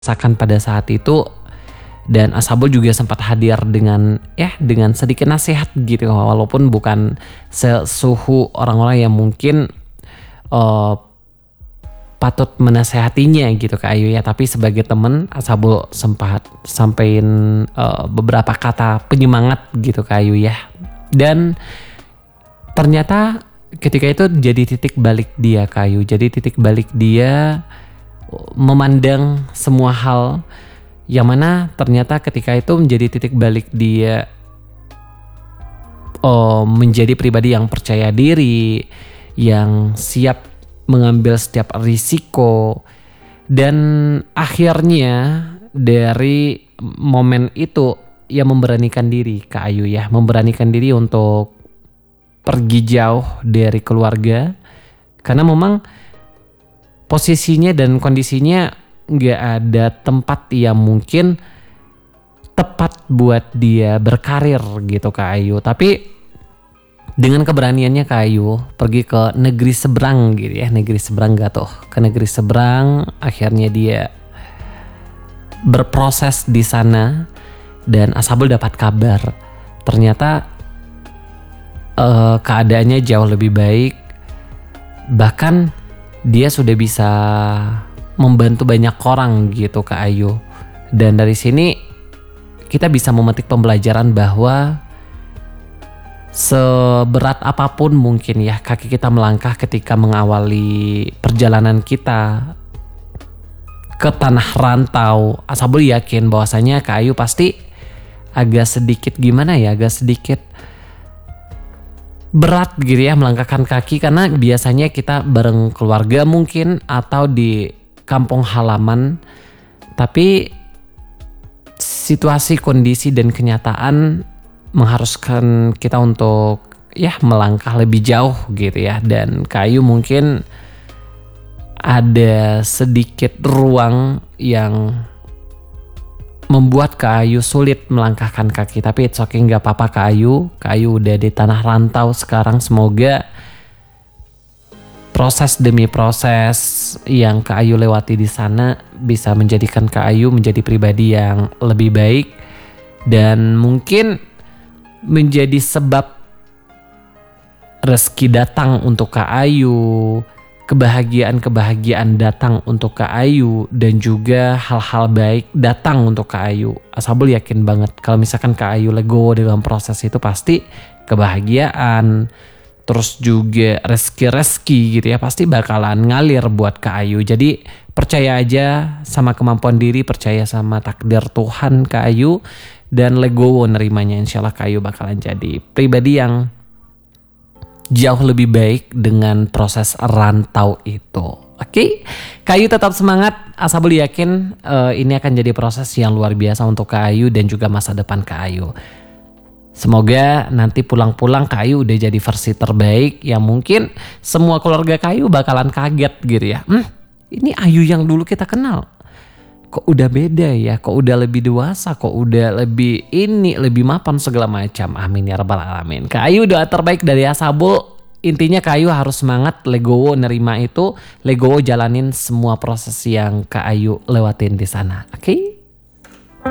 rasakan pada saat itu, dan Asabul juga sempat hadir dengan sedikit nasihat gitu, walaupun bukan sesuhu orang-orang yang mungkin patut menasehatinya gitu ke Ayu ya, tapi sebagai teman Asabul sempat sampaikan beberapa kata penyemangat gitu ke Ayu ya. Dan ternyata ketika itu jadi titik balik dia ke Ayu, jadi titik balik dia memandang semua hal, yang mana ternyata ketika itu menjadi titik balik dia menjadi pribadi yang percaya diri, yang siap mengambil setiap risiko. Dan akhirnya dari momen itu ia memberanikan diri ke Ayu ya, memberanikan diri untuk pergi jauh dari keluarga, karena memang posisinya dan kondisinya gak ada tempat yang mungkin tepat buat dia berkarir gitu Kak Ayu. Tapi dengan keberaniannya Kak Ayu pergi ke negeri seberang gitu ya, negeri seberang gak tuh, ke negeri seberang. Akhirnya dia berproses di sana dan Asabul dapat kabar ternyata keadaannya jauh lebih baik, bahkan dia sudah bisa membantu banyak orang gitu Kak Ayu. Dan dari sini kita bisa memetik pembelajaran bahwa seberat apapun mungkin ya kaki kita melangkah ketika mengawali perjalanan kita ke tanah rantau, Asabul yakin bahwasanya Kak Ayu pasti agak sedikit berat gitu ya melangkahkan kaki, karena biasanya kita bareng keluarga mungkin atau di kampung halaman, tapi situasi, kondisi dan kenyataan mengharuskan kita untuk ya melangkah lebih jauh gitu ya. Dan Kak Ayu mungkin ada sedikit ruang yang membuat Kak Ayu sulit melangkahkan kaki, tapi it's okay, gak apa-apa Kak Ayu. Kak Ayu udah di tanah rantau sekarang. Semoga proses demi proses yang Kak Ayu lewati di sana bisa menjadikan Kak Ayu menjadi pribadi yang lebih baik, dan mungkin menjadi sebab rezeki datang untuk Kak Ayu, kebahagiaan datang untuk Kak Ayu, dan juga hal-hal baik datang untuk Kak Ayu. Asabul yakin banget kalau misalkan Kak Ayu legowo dalam proses itu, pasti kebahagiaan, terus juga rezeki gitu ya, pasti bakalan ngalir buat Kak Ayu. Jadi percaya aja sama kemampuan diri, percaya sama takdir Tuhan Kak Ayu, dan legowo nerimanya. Insya Allah Kak Ayu bakalan jadi pribadi yang jauh lebih baik dengan proses rantau itu. Oke, Kak Ayu tetap semangat. Asabul yakin ini akan jadi proses yang luar biasa untuk Kak Ayu dan juga masa depan Kak Ayu. Semoga nanti pulang-pulang Kak Ayu udah jadi versi terbaik yang mungkin semua keluarga Kak Ayu bakalan kaget gitu ya. Ini Ayu yang dulu kita kenal, kok udah beda ya, kok udah lebih dewasa, kok udah lebih lebih mapan segala macam. Amin ya rabbal alamin. Kak Ayu doa terbaik dari Asabul. Intinya Kak Ayu harus semangat, legowo nerima itu, legowo jalanin semua proses yang Kak Ayu lewatin di sana. Oke?